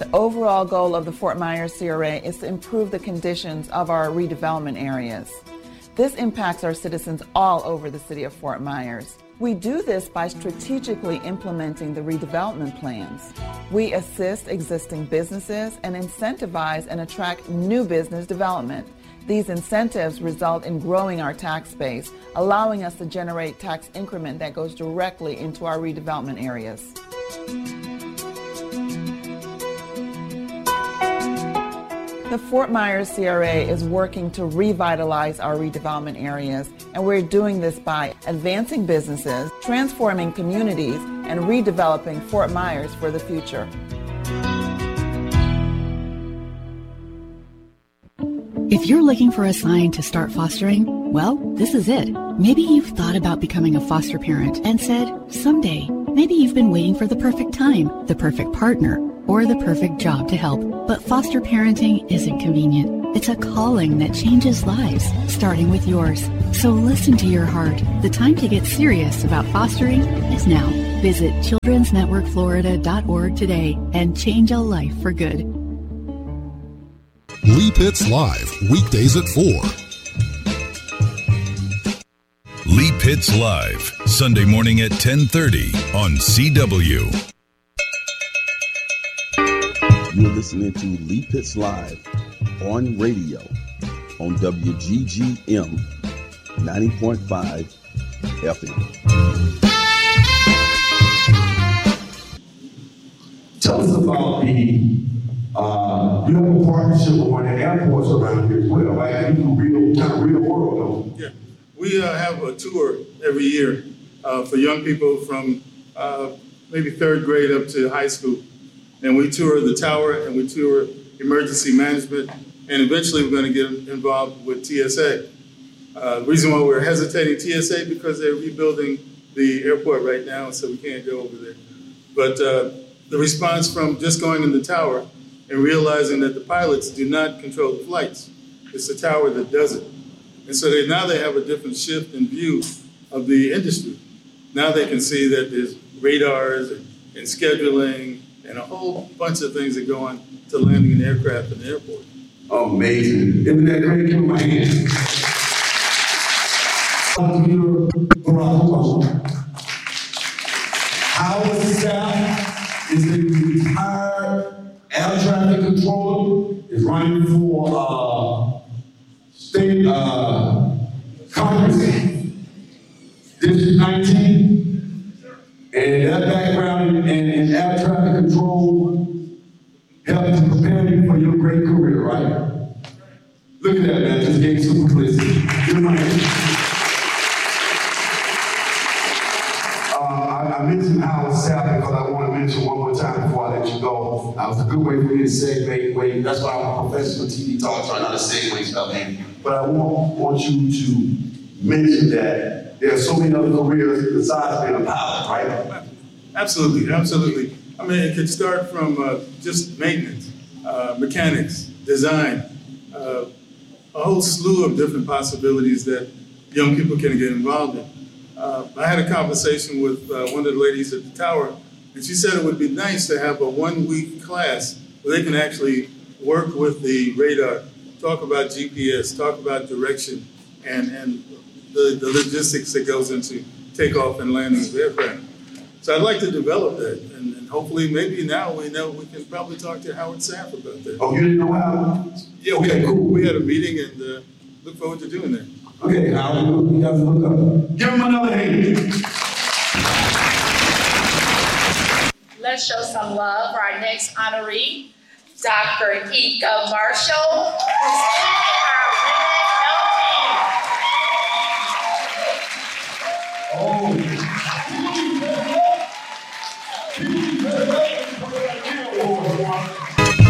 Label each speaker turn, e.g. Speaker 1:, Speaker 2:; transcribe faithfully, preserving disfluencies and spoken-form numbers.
Speaker 1: The overall goal of the Fort Myers C R A is to improve the conditions of our redevelopment areas. This impacts our citizens all over the city of Fort Myers. We do this by strategically implementing the redevelopment plans. We assist existing businesses and incentivize and attract new business development. These incentives result in growing our tax base, allowing us to generate tax increment that goes directly into our redevelopment areas. The Fort Myers C R A is working to revitalize our redevelopment areas, and we're doing this by advancing businesses, transforming communities, and redeveloping Fort Myers for the future.
Speaker 2: If you're looking for a sign to start fostering, well, this is it. Maybe you've thought about becoming a foster parent and said, someday. Maybe you've been waiting for the perfect time, the perfect partner, or the perfect job to help. But foster parenting isn't convenient. It's a calling that changes lives, starting with yours. So listen to your heart. The time to get serious about fostering is now. Visit children's network florida dot org today and change a life for good.
Speaker 3: Lee Pitts Live, weekdays at four.
Speaker 4: Lee Pitts Live, Sunday morning at ten thirty on C W.
Speaker 5: You're listening to Lee Pitts Live on radio on W G G M ninety point five F M.
Speaker 6: Tell us about the, uh, you have a partnership with one of the airports around here as well, right? You do real, kind of real world, though.
Speaker 7: Yeah, we uh, have a tour every year uh, for young people from uh, maybe third grade up to high school. And we tour the tower and we tour emergency management. And eventually we're going to get involved with T S A. Uh, the reason why we're hesitating T S A because they're rebuilding the airport right now, so we can't go over there. But uh, the response from just going in the tower and realizing that the pilots do not control the flights. It's the tower that does it. And so they, now they have a different shift in view of the industry. Now they can see that there's radars and, and scheduling and a whole bunch of things that go on to landing an aircraft in the airport.
Speaker 6: Amazing. Isn't that great? Give me my hand. Our staff is a retired air traffic controller, is running for uh, state uh, Congress, District nineteen. And that background in, in, in air traffic control helped to prepare you for your great career, right? Look at that, man. Just gave some publicity. Give my hand. Uh, I, I mentioned Howard Staff because I want to mention one more time before I let you go. That was a good way for me to segue. Wait, that's why I'm a professional T V talker, trying not to segue stuff in. But I want, want you to mention that there are so many other careers besides being a pilot, right?
Speaker 7: Absolutely, absolutely. I mean, it could start from uh, just maintenance, uh, mechanics, design, uh, a whole slew of different possibilities that young people can get involved in. Uh, I had a conversation with uh, one of the ladies at the tower, and she said it would be nice to have a one-week class where they can actually work with the radar, talk about G P S, talk about direction, and, and the, the logistics that goes into takeoff and landing of aircraft. So I'd like to develop that, and, and hopefully maybe now we know we can probably talk to Howard Sapp about that.
Speaker 6: Oh, you didn't know Howard?
Speaker 7: Yeah, we,
Speaker 6: okay, cool.
Speaker 7: We had a meeting and uh, look forward to doing that.
Speaker 6: Okay, Howard, you have to look up. Give him another hand.
Speaker 8: Let's show some love for our next honoree, Doctor Ika Marshall.